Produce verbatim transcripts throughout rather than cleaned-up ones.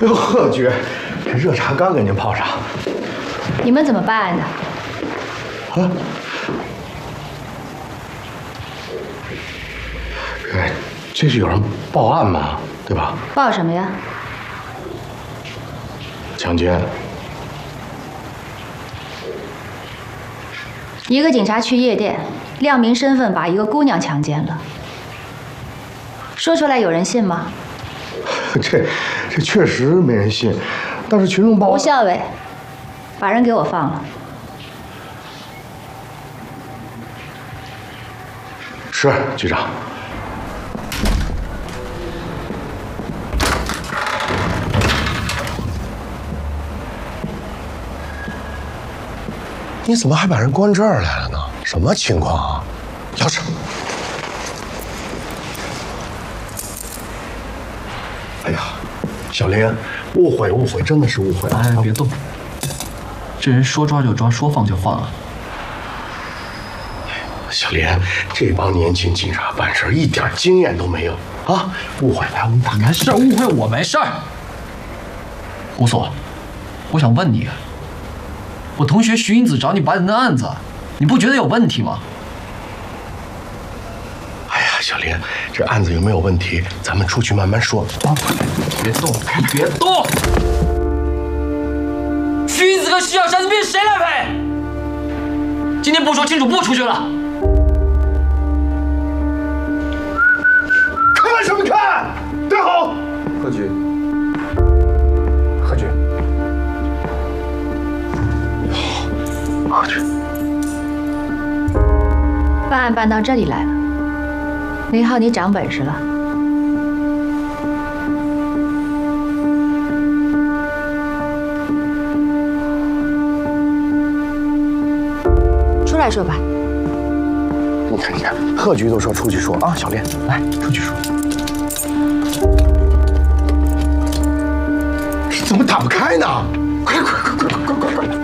哎呦，贺局，这热茶刚给您泡上。 你们怎么办案的？ 啊？哎，这是有人报案吗？对吧？ 报什么呀？ 强奸。 一个警察去夜店，亮明身份把一个姑娘强奸了。说出来有人信吗？ 这这确实没人信，但是群众报案。 吴校尉，把人给我放了。 是，局长。你怎么还把人关这儿来了呢？什么情况啊？钥匙。哎呀，小林，误会误会，真的是误会。 哎，别动，这人说抓就抓，说放就放啊。 小林，这帮年轻警察办事一点经验都没有啊！误会，来，我们打开。 没事，误会我没事儿。胡所，我想问你，我同学徐英子找你办的案子，你不觉得有问题吗？ 哎呀，小林，这案子有没有问题，咱们出去慢慢说。啊， 别动，别动！徐英子跟徐小山的病谁来赔？今天不说清楚，不出去了。 看什么看？站好！ 贺局，贺局， 贺局， 办案办到这里来了，林浩，你长本事了。出来说吧。 你看，你看，贺局都说出去说啊，小林，来，出去说。怎么打不开呢？快快快快快快快快！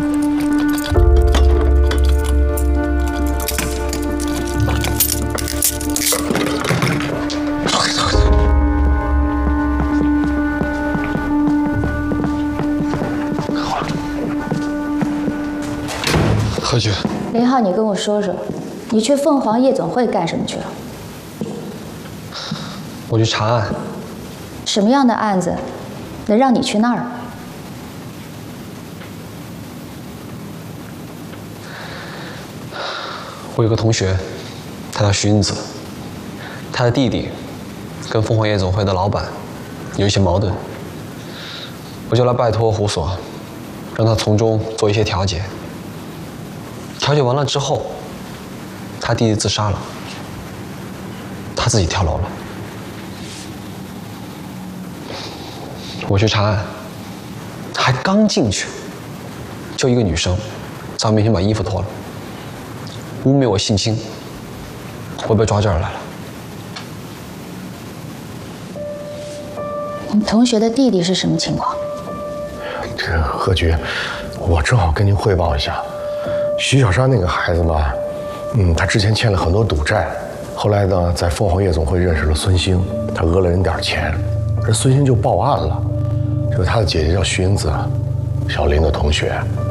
好了， 贺局， 林浩，你跟我说说，你去凤凰夜总会干什么去了？ 我去查案。 什么样的案子能让你去那儿？ 我有个同学，他叫徐英子，他的弟弟跟凤凰夜总会的老板有一些矛盾，我就来拜托胡所，让他从中做一些调解。调解完了之后，他弟弟自杀了，他自己跳楼了。我去查案，还刚进去，就一个女生在我面前把衣服脱了，污蔑我性侵，我被抓这儿来了。 你同学的弟弟是什么情况？ 这个贺局，我正好跟您汇报一下，徐小山那个孩子吧，嗯，他之前欠了很多赌债，后来呢，在凤凰夜总会认识了孙兴，他讹了人点钱，这孙兴就报案了。这个他的姐姐叫徐英子，小林的同学。